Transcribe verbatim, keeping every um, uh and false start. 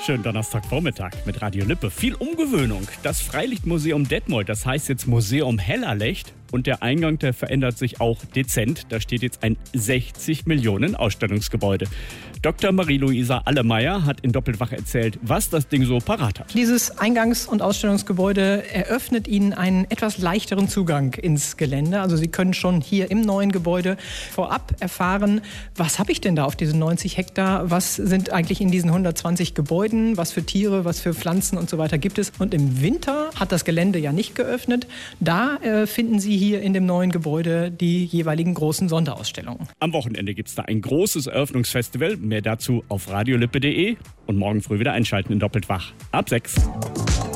Schönen Donnerstagvormittag mit Radio Lippe. Viel Umgewöhnung. Das Freilichtmuseum Detmold, das heißt jetzt Museum Hellerlecht. Und der Eingang, der verändert sich auch dezent. Da steht jetzt ein sechzig Millionen Ausstellungsgebäude. Doktor Marie-Louisa Allemeyer hat in Doppeltwach erzählt, was das Ding so parat hat. Dieses Eingangs- und Ausstellungsgebäude eröffnet Ihnen einen etwas leichteren Zugang ins Gelände. Also Sie können schon hier im neuen Gebäude vorab erfahren, was habe ich denn da auf diesen neunzig Hektar? Was sind eigentlich in diesen hundertzwanzig Gebäuden? Was für Tiere, was für Pflanzen und so weiter gibt es? Und im Winter hat das Gelände ja nicht geöffnet. Da äh, finden Sie hier in dem neuen Gebäude die jeweiligen großen Sonderausstellungen. Am Wochenende gibt es da ein großes Eröffnungsfestival. Mehr dazu auf radiolippe punkt de und morgen früh wieder einschalten in Doppeltwach. Ab sechs.